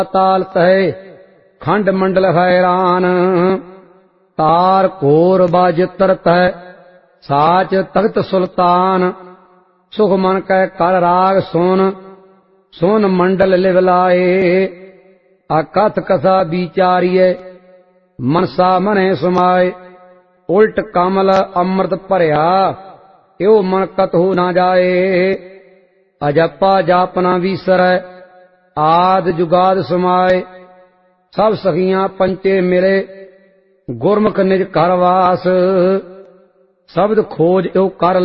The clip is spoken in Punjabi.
ਤਾਲ ਤਹਿ ਖੰਡ ਮੰਡਲ ਹੈਰਾਨ। ਤਾਰ ਘੋਰ ਬਾਜਿਤਰ ਤਹਿ ਸਾਚ ਤਖਤ ਸੁਲਤਾਨ। ਸੁਖ ਮਨ ਕੈ ਕਰ ਰਾਗ ਸੁਨ ਸੁਨ ਮੰਡਲ ਲਿਵ ਲਾਏ। ਅਕਥ ਕਥਾ ਵਿਚਾਰੀਐ ਮਨਸਾ ਮਨੈ ਸਮਾਏ। ਉਲਟ ਕਮਲ ਅੰਮ੍ਰਿਤ ਭਰਿਆ ਇਉ ਮਨ ਕਤਹੁ ਨਾ ਜਾਏ। ਅਜਪਾ ਜਾਪ ਨਾ ਵੀਸਰੈ ਆਦ ਜੁਗਾਦ ਸਮਾਏ। ਸਭ ਸਖੀਆਂ ਪੰਚੇ ਮਿਲੇ ਗੁਰਮੁਖ ਨਿਜ ਘਰ ਵਾਸ। ਸ਼ਬਦ ਖੋਜ ਇਉ ਕਰ